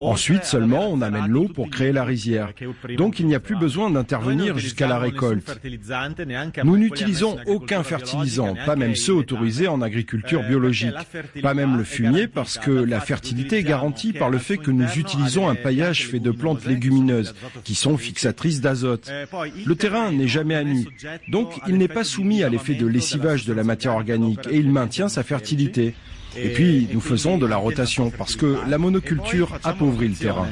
Ensuite seulement, on amène l'eau pour créer la rizière. Donc il n'y a plus besoin d'intervenir jusqu'à la récolte. Nous n'utilisons aucun fertilisant, pas même ceux autorisés en agriculture biologique, pas même le fumier parce que la fertilité est garantie par le fait que nous utilisons un paillage fait de plantes légumineuses qui sont fixatrices d'azote. Le terrain n'est jamais à nu, donc il n'est pas soumis à l'effet de lessivage de la matière organique et il maintient sa fertilité. Et puis, nous faisons de la rotation parce que la monoculture appauvrit le terrain.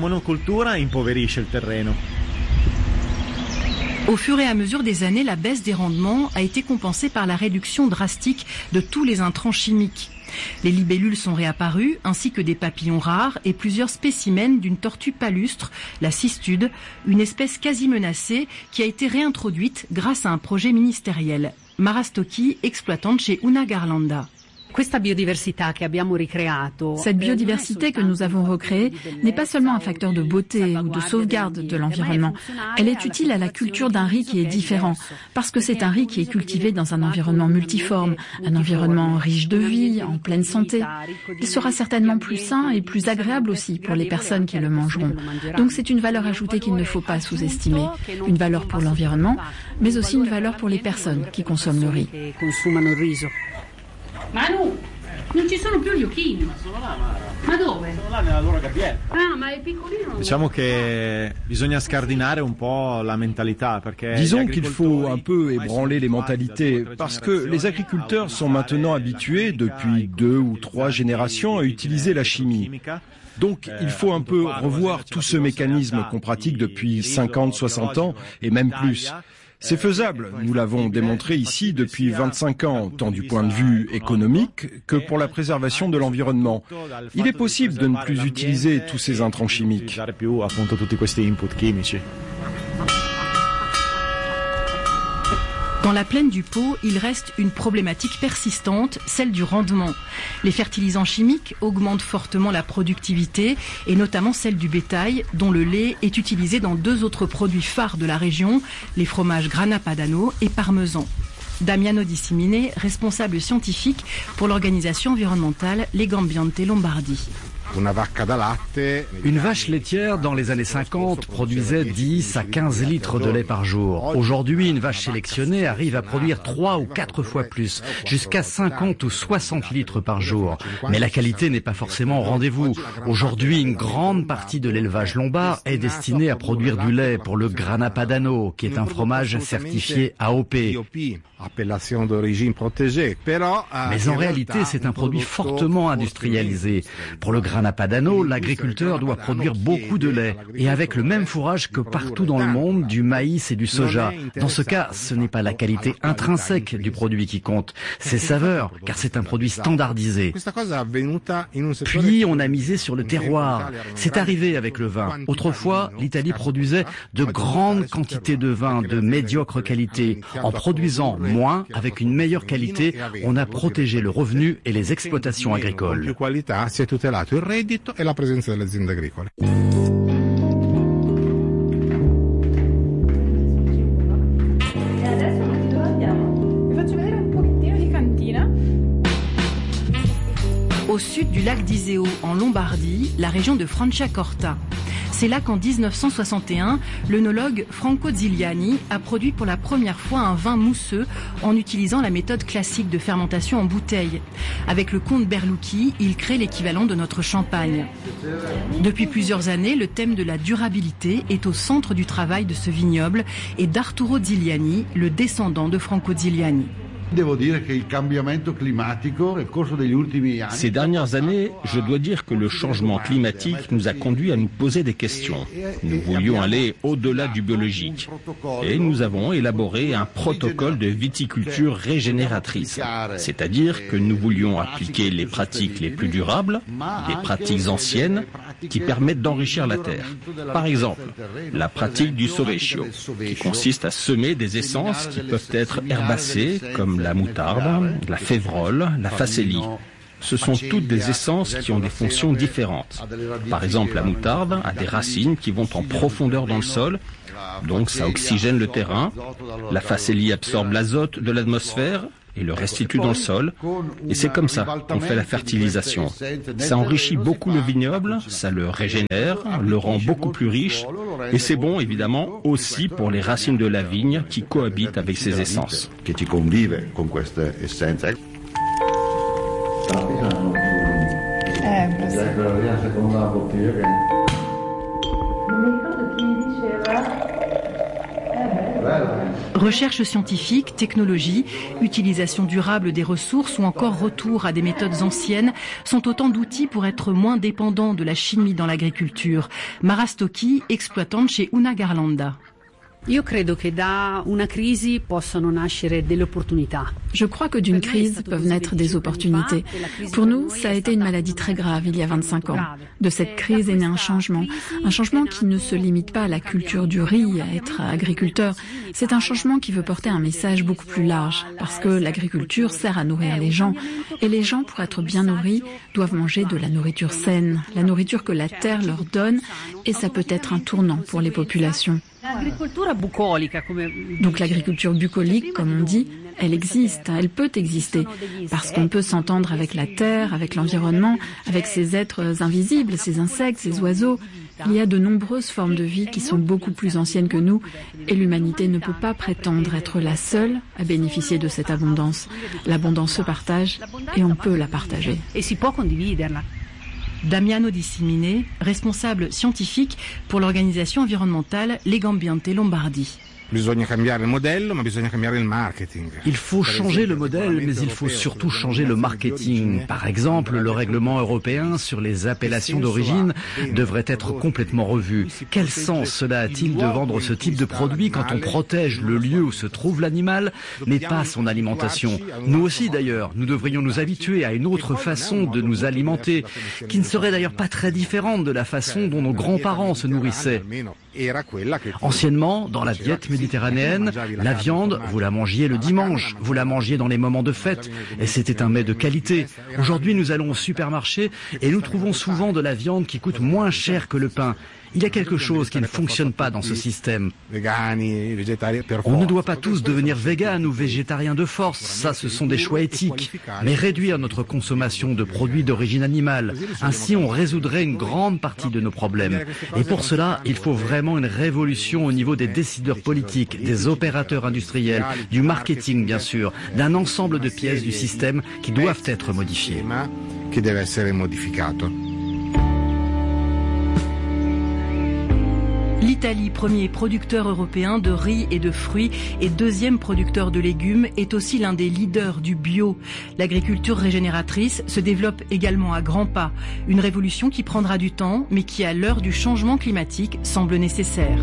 Au fur et à mesure des années, la baisse des rendements a été compensée par la réduction drastique de tous les intrants chimiques. Les libellules sont réapparues, ainsi que des papillons rares et plusieurs spécimens d'une tortue palustre, la cistude, une espèce quasi menacée qui a été réintroduite grâce à un projet ministériel. Mara Stocchi, exploitante chez Una Garlanda. Cette biodiversité que nous avons recréée n'est pas seulement un facteur de beauté ou de sauvegarde de l'environnement. Elle est utile à la culture d'un riz qui est différent, parce que c'est un riz qui est cultivé dans un environnement multiforme, un environnement riche de vie, en pleine santé. Il sera certainement plus sain et plus agréable aussi pour les personnes qui le mangeront. Donc c'est une valeur ajoutée qu'il ne faut pas sous-estimer. Une valeur pour l'environnement, mais aussi une valeur pour les personnes qui consomment le riz. Manu, non ci sono più gli occhini. Ma dove? Nella loro gabbietta. Ah, ma è piccolino. Diciamo che bisogna scardinare un po' la mentalità perché disons qu'il faut un peu ébranler les mentalités parce que les agriculteurs sont maintenant habitués depuis 2 ou 3 générations à utiliser la chimie. Donc il faut un peu revoir tout ce mécanisme qu'on pratique depuis 50, 60 ans et même plus. C'est faisable, nous l'avons démontré ici depuis 25 ans, tant du point de vue économique que pour la préservation de l'environnement. Il est possible de ne plus utiliser tous ces intrants chimiques. Dans la plaine du Pô, il reste une problématique persistante, celle du rendement. Les fertilisants chimiques augmentent fortement la productivité, et notamment celle du bétail, dont le lait est utilisé dans 2 autres produits phares de la région, les fromages Grana Padano et Parmesan. Damiano Di Simine, responsable scientifique pour l'organisation environnementale Legambiente Lombardie. Une vache laitière dans les années 50 produisait 10 à 15 litres de lait par jour. Aujourd'hui, une vache sélectionnée arrive à produire 3 ou 4 fois plus, jusqu'à 50 ou 60 litres par jour. Mais la qualité n'est pas forcément au rendez-vous. Aujourd'hui, une grande partie de l'élevage lombard est destinée à produire du lait pour le Grana Padano, qui est un fromage certifié AOP. Mais en réalité, c'est un produit fortement industrialisé. Pour le Grana Padano, l'agriculteur doit produire beaucoup de lait, et avec le même fourrage que partout dans le monde, du maïs et du soja. Dans ce cas, ce n'est pas la qualité intrinsèque du produit qui compte, c'est saveur, car c'est un produit standardisé. Puis on a misé sur le terroir. C'est arrivé avec le vin. Autrefois, l'Italie produisait de grandes quantités de vin de médiocre qualité. En produisant moins, avec une meilleure qualité, on a protégé le revenu et les exploitations agricoles. E la presenza delle aziende agricole. Au sud du lac d'Iseo, en Lombardie, la région de Franciacorta. C'est là qu'en 1961, l'œnologue Franco Zigliani a produit pour la première fois un vin mousseux en utilisant la méthode classique de fermentation en bouteille. Avec le comte Berlucchi, il crée l'équivalent de notre champagne. Depuis plusieurs années, le thème de la durabilité est au centre du travail de ce vignoble et d'Arturo Zigliani, le descendant de Franco Zigliani. Ces dernières années, je dois dire que le changement climatique nous a conduit à nous poser des questions. Nous voulions aller au-delà du biologique et nous avons élaboré un protocole de viticulture régénératrice. C'est-à-dire que nous voulions appliquer les pratiques les plus durables, les pratiques anciennes qui permettent d'enrichir la terre. Par exemple, la pratique du sovescio, qui consiste à semer des essences qui peuvent être herbacées comme la moutarde, la févrole, la facélie. Ce sont toutes des essences qui ont des fonctions différentes. Par exemple, la moutarde a des racines qui vont en profondeur dans le sol, donc ça oxygène le terrain. La facélie absorbe l'azote de l'atmosphère et le restitue dans le sol. Et c'est comme ça qu'on fait la fertilisation. Ça enrichit beaucoup le vignoble, ça le régénère, le rend beaucoup plus riche. Et c'est bon, évidemment, aussi pour les racines de la vigne qui cohabitent avec ses essences. Recherche scientifique, technologie, utilisation durable des ressources ou encore retour à des méthodes anciennes sont autant d'outils pour être moins dépendants de la chimie dans l'agriculture. Mara Stocchi, exploitante chez Una Garlanda. Je crois que d'une crise peuvent naître des opportunités. Pour nous, ça a été une maladie très grave il y a 25 ans. De cette crise est né un changement qui ne se limite pas à la culture du riz, à être agriculteur. C'est un changement qui veut porter un message beaucoup plus large, parce que l'agriculture sert à nourrir les gens. Et les gens, pour être bien nourris, doivent manger de la nourriture saine, la nourriture que la terre leur donne, et ça peut être un tournant pour les populations. Donc l'agriculture bucolique, comme on dit, elle existe, elle peut exister, parce qu'on peut s'entendre avec la terre, avec l'environnement, avec ces êtres invisibles, ces insectes, ces oiseaux. Il y a de nombreuses formes de vie qui sont beaucoup plus anciennes que nous, et l'humanité ne peut pas prétendre être la seule à bénéficier de cette abondance. L'abondance se partage, et on peut la partager. Damiano Di Simine, responsable scientifique pour l'organisation environnementale Legambiente Lombardie. Il faut changer le modèle, mais il faut surtout changer le marketing. Par exemple, le règlement européen sur les appellations d'origine devrait être complètement revu. Quel sens cela a-t-il de vendre ce type de produit quand on protège le lieu où se trouve l'animal, mais pas son alimentation? Nous aussi d'ailleurs, nous devrions nous habituer à une autre façon de nous alimenter, qui ne serait d'ailleurs pas très différente de la façon dont nos grands-parents se nourrissaient. Anciennement, dans la diète méditerranéenne, la viande, vous la mangiez le dimanche, vous la mangiez dans les moments de fête, et c'était un mets de qualité. Aujourd'hui, nous allons au supermarché et nous trouvons souvent de la viande qui coûte moins cher que le pain. Il y a quelque chose qui ne fonctionne pas dans ce système. On ne doit pas tous devenir véganes ou végétariens de force, ça ce sont des choix éthiques. Mais réduire notre consommation de produits d'origine animale, ainsi on résoudrait une grande partie de nos problèmes. Et pour cela, il faut vraiment une révolution au niveau des décideurs politiques, des opérateurs industriels, du marketing bien sûr, d'un ensemble de pièces du système qui doivent être modifiées. L'Italie, premier producteur européen de riz et de fruits et deuxième producteur de légumes, est aussi l'un des leaders du bio. L'agriculture régénératrice se développe également à grands pas. Une révolution qui prendra du temps, mais qui, à l'heure du changement climatique, semble nécessaire.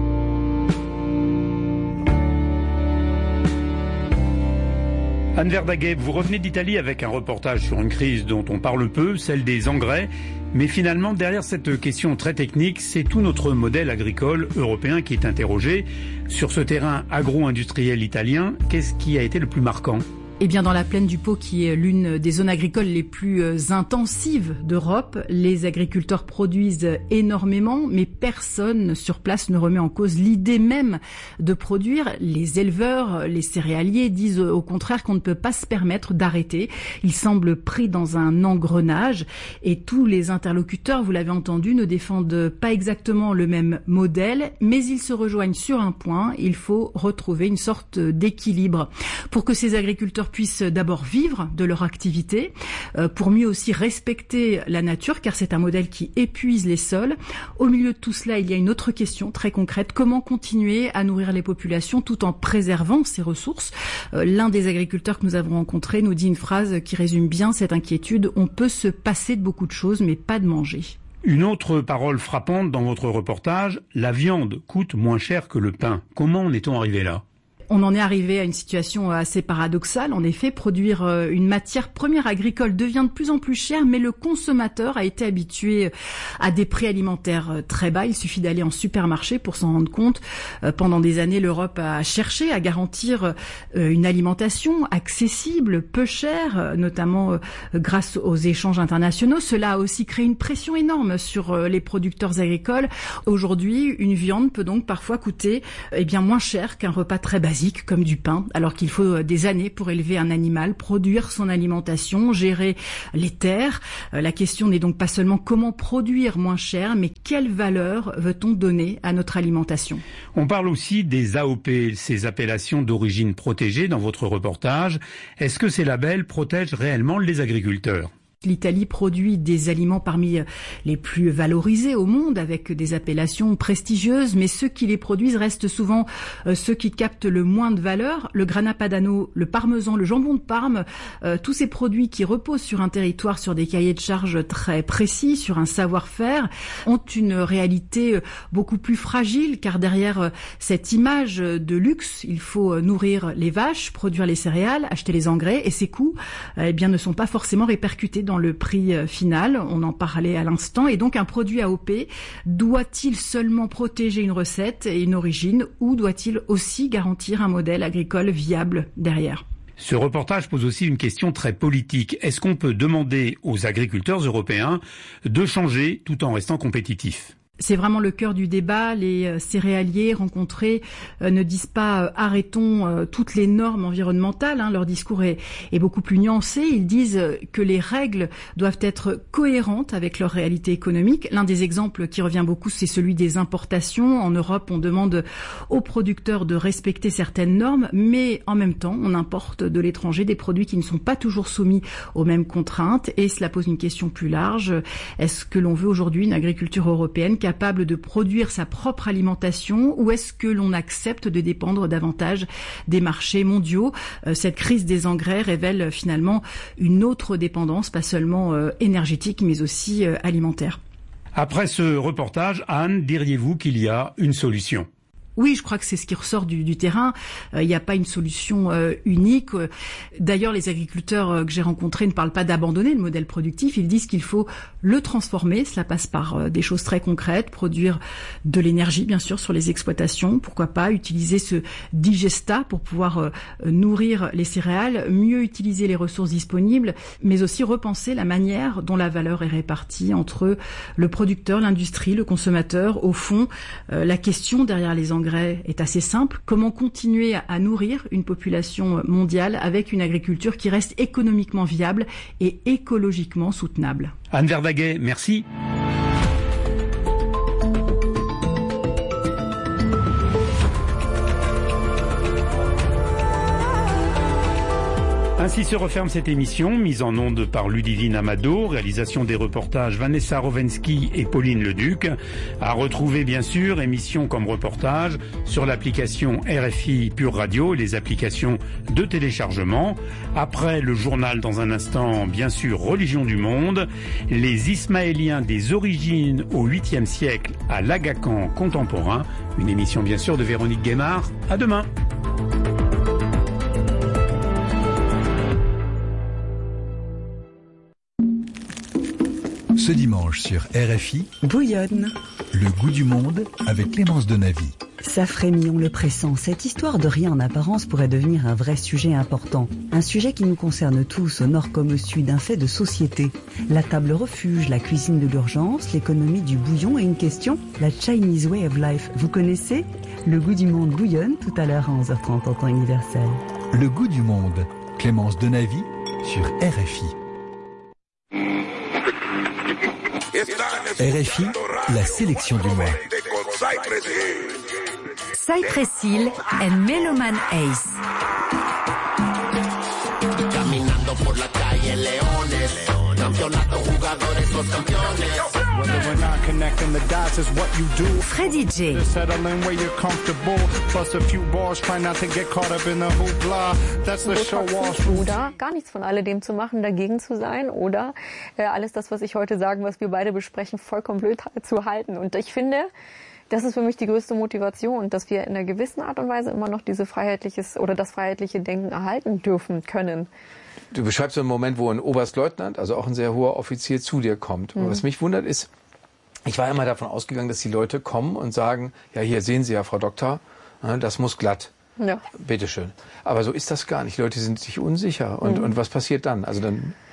Anne Verdaguet, vous revenez d'Italie avec un reportage sur une crise dont on parle peu, celle des engrais. Mais finalement, derrière cette question très technique, c'est tout notre modèle agricole européen qui est interrogé. Sur ce terrain agro-industriel italien, qu'est-ce qui a été le plus marquant ? Eh bien, dans la plaine du Pô, qui est l'une des zones agricoles les plus intensives d'Europe, les agriculteurs produisent énormément, mais personne sur place ne remet en cause l'idée même de produire. Les éleveurs, les céréaliers disent au contraire qu'on ne peut pas se permettre d'arrêter. Ils semblent pris dans un engrenage et tous les interlocuteurs, vous l'avez entendu, ne défendent pas exactement le même modèle, mais ils se rejoignent sur un point, il faut retrouver une sorte d'équilibre pour que ces agriculteurs puissent d'abord vivre de leur activité, pour mieux aussi respecter la nature, car c'est un modèle qui épuise les sols. Au milieu de tout cela, il y a une autre question très concrète. Comment continuer à nourrir les populations tout en préservant ces ressources ? L'un des agriculteurs que nous avons rencontré nous dit une phrase qui résume bien cette inquiétude. On peut se passer de beaucoup de choses, mais pas de manger. Une autre parole frappante dans votre reportage, la viande coûte moins cher que le pain. Comment en est-on arrivé là ? On en est arrivé à une situation assez paradoxale. En effet, produire une matière première agricole devient de plus en plus cher, mais le consommateur a été habitué à des prix alimentaires très bas. Il suffit d'aller en supermarché pour s'en rendre compte. Pendant des années, l'Europe a cherché à garantir une alimentation accessible, peu chère, notamment grâce aux échanges internationaux. Cela a aussi créé une pression énorme sur les producteurs agricoles. Aujourd'hui, une viande peut donc parfois coûter moins cher qu'un repas très basique. basiques comme du pain, alors qu'il faut des années pour élever un animal, produire son alimentation, gérer les terres. La question n'est donc pas seulement comment produire moins cher, mais quelle valeur veut-on donner à notre alimentation? On parle aussi des AOP, ces appellations d'origine protégée dans votre reportage. Est-ce que ces labels protègent réellement les agriculteurs? L'Italie produit des aliments parmi les plus valorisés au monde avec des appellations prestigieuses, mais ceux qui les produisent restent souvent ceux qui captent le moins de valeur. Le Grana Padano, le parmesan, le jambon de Parme, tous ces produits qui reposent sur un territoire, sur des cahiers de charges très précis, sur un savoir-faire, ont une réalité beaucoup plus fragile car derrière cette image de luxe, il faut nourrir les vaches, produire les céréales, acheter les engrais et ces coûts ne sont pas forcément répercutés dans le prix final, on en parlait à l'instant, et donc un produit AOP doit-il seulement protéger une recette et une origine ou doit-il aussi garantir un modèle agricole viable derrière? Ce reportage pose aussi une question très politique. Est-ce qu'on peut demander aux agriculteurs européens de changer tout en restant compétitifs? C'est vraiment le cœur du débat. Les céréaliers rencontrés ne disent pas arrêtons toutes les normes environnementales. Leur discours est beaucoup plus nuancé. Ils disent que les règles doivent être cohérentes avec leur réalité économique. L'un des exemples qui revient beaucoup, c'est celui des importations. En Europe, on demande aux producteurs de respecter certaines normes, mais en même temps, on importe de l'étranger des produits qui ne sont pas toujours soumis aux mêmes contraintes. Et cela pose une question plus large. Est-ce que l'on veut aujourd'hui une agriculture européenne capable de produire sa propre alimentation ou est-ce que l'on accepte de dépendre davantage des marchés mondiaux? Cette crise des engrais révèle finalement une autre dépendance, pas seulement énergétique mais aussi alimentaire. Après ce reportage, Anne, diriez-vous qu'il y a une solution? Oui, je crois que c'est ce qui ressort du terrain. Il n'y a pas une solution unique. D'ailleurs, les agriculteurs que j'ai rencontrés ne parlent pas d'abandonner le modèle productif. Ils disent qu'il faut le transformer. Cela passe par des choses très concrètes. Produire de l'énergie, bien sûr, sur les exploitations. Pourquoi pas utiliser ce digesta pour pouvoir nourrir les céréales, mieux utiliser les ressources disponibles, mais aussi repenser la manière dont la valeur est répartie entre le producteur, l'industrie, le consommateur. Au fond, la question derrière les engrais est assez simple. Comment continuer à nourrir une population mondiale avec une agriculture qui reste économiquement viable et écologiquement soutenable? Anne Verdaguet, merci. Ainsi se referme cette émission, mise en onde par Ludivine Amado, réalisation des reportages Vanessa Rovensky et Pauline Leduc. À retrouver bien sûr, émission comme reportage, sur l'application RFI Pure Radio et les applications de téléchargement. Après le journal dans un instant, bien sûr, Religion du monde, les Ismaéliens des origines au 8e siècle à l'Agacan contemporain. Une émission bien sûr de Véronique Guémard. À demain. Ce dimanche sur RFI, Bouillonne, le goût du monde avec Clémence Denavy. Ça frémit, on le pressent. Cette histoire de rien en apparence pourrait devenir un vrai sujet important. Un sujet qui nous concerne tous, au nord comme au sud, un fait de société. La table refuge, la cuisine de l'urgence, l'économie du bouillon et une question, la Chinese way of life. Vous connaissez? Le goût du monde bouillonne tout à l'heure à 11h30 en temps universel. Le goût du monde, Clémence Denavy sur RFI. RFI, la sélection du mois. Cypress Hill and Meloman Ace. Caminando por la calle, leones, campeonato, jugadores, los campeones. Whether we're not connecting the dots is what you do. Freddie J. Just settle in where you're comfortable. Plus a few bars, try not to get caught up in the hoopla. That's the show off. Oder gar nichts von alledem zu machen, dagegen zu sein. Oder alles das, was ich heute sagen, was wir beide besprechen, vollkommen blöd zu halten. Und ich finde, das ist für mich die größte Motivation, dass wir in einer gewissen Art und Weise immer noch das freiheitliche Denken erhalten dürfen können. Du beschreibst einen Moment, wo ein Oberstleutnant, also auch ein sehr hoher Offizier, zu dir kommt. Und was mich wundert ist, ich war immer davon ausgegangen, dass die Leute kommen und sagen, ja, hier sehen Sie ja, Frau Doktor, das muss glatt. Ja. Bitteschön. Aber so ist das gar nicht. Die Leute sind sich unsicher. Und was passiert dann? Also dann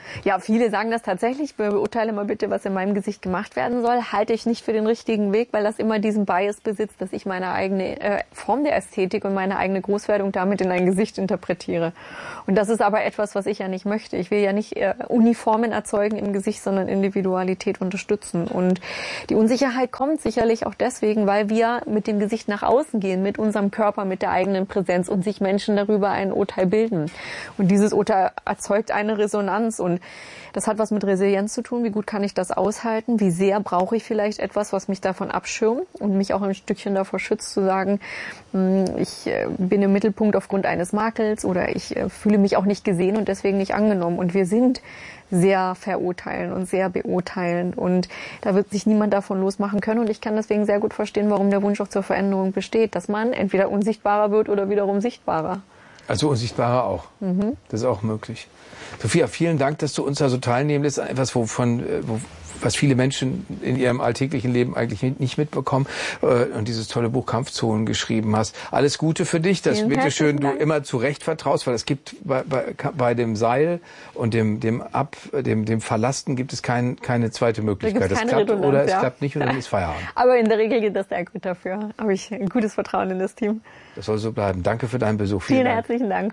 Ja, viele sagen das tatsächlich. Beurteile mal bitte, was in meinem Gesicht gemacht werden soll. Halte ich nicht für den richtigen Weg, weil das immer diesen Bias besitzt, dass ich meine eigene Form der Ästhetik und meine eigene Großwerdung damit in ein Gesicht interpretiere. Und das ist aber etwas, was ich ja nicht möchte. Ich will ja nicht Uniformen erzeugen im Gesicht, sondern Individualität unterstützen. Und die Unsicherheit kommt sicherlich auch deswegen, weil wir mit dem Gesicht nach außen gehen, mit unserem Körper, mit der eigenen Präsenz und sich Menschen darüber ein Urteil bilden. Und dieses Urteil erzeugt eine Resonanz und das hat was mit Resilienz zu tun. Wie gut kann ich das aushalten? Wie sehr brauche ich vielleicht etwas, was mich davon abschirmt und mich auch ein Stückchen davor schützt, zu sagen, ich bin im Mittelpunkt aufgrund eines Makels oder ich fühle mich auch nicht gesehen und deswegen nicht angenommen. Und wir sind sehr verurteilend und sehr beurteilend und da wird sich niemand davon losmachen können und ich kann deswegen sehr gut verstehen, warum der Wunsch auch zur Veränderung besteht, dass man entweder unsichtbarer wird oder wiederum sichtbarer. Also unsichtbarer auch. Das ist auch möglich. Sophia, vielen Dank, dass du uns da so teilnehmen lässt. Etwas, was viele Menschen in ihrem alltäglichen Leben eigentlich nicht mitbekommen. Und dieses tolle Buch Kampfzonen geschrieben hast. Alles Gute für dich, dass bitteschön du immer zu Recht vertraust, weil es gibt bei dem Seil und dem Verlasten gibt es keine zweite Möglichkeit. Das klappt oder es klappt nicht und dann ist Feierabend. Aber in der Regel geht das sehr gut dafür. Habe ich ein gutes Vertrauen in das Team. Das soll so bleiben. Danke für deinen Besuch. Vielen herzlichen Dank.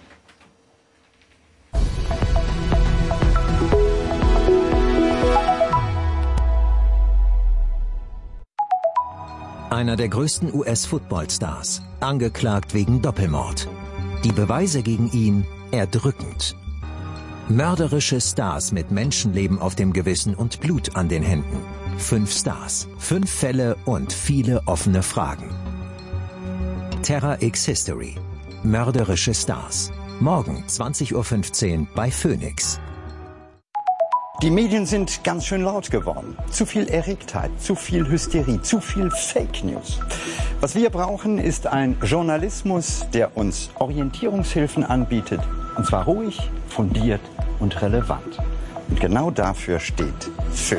Einer der größten US-Football-Stars, angeklagt wegen Doppelmord. Die Beweise gegen ihn erdrückend. Mörderische Stars mit Menschenleben auf dem Gewissen und Blut an den Händen. 5 Stars, 5 Fälle und viele offene Fragen. Terra X History. Mörderische Stars. Morgen 20:15 Uhr bei Phoenix. Die Medien sind ganz schön laut geworden. Zu viel Erregtheit, zu viel Hysterie, zu viel Fake News. Was wir brauchen, ist ein Journalismus, der uns Orientierungshilfen anbietet. Und zwar ruhig, fundiert und relevant. Und genau dafür steht Phoenix.